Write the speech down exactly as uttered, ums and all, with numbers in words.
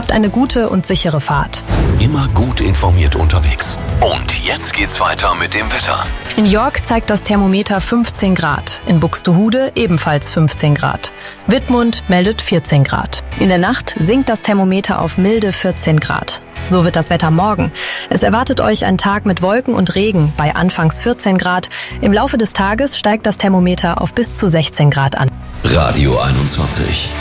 Habt eine gute und sichere Fahrt. Immer gut informiert unterwegs. Und jetzt geht's weiter mit dem Wetter. In York zeigt das Thermometer fünfzehn Grad, in Buxtehude ebenfalls fünfzehn Grad. Wittmund meldet vierzehn Grad. In der Nacht sinkt das Thermometer auf milde vierzehn Grad. So wird das Wetter morgen. Es erwartet euch ein Tag mit Wolken und Regen bei anfangs vierzehn Grad. Im Laufe des Tages steigt das Thermometer auf bis zu sechzehn Grad an. Radio einundzwanzig.